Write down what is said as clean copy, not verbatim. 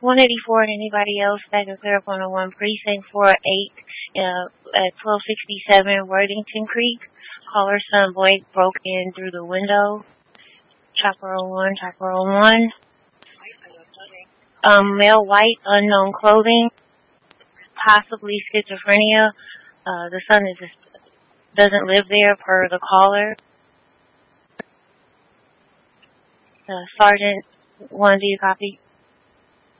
184 and anybody else that can clear up 101 precinct 48 at 1267 Worthington Creek. Caller's son Blake broke in through the window. Chopper 01, Chopper 01. Male white, unknown clothing, possibly schizophrenia. The son doesn't live there per the caller. Sergeant 1, do you copy?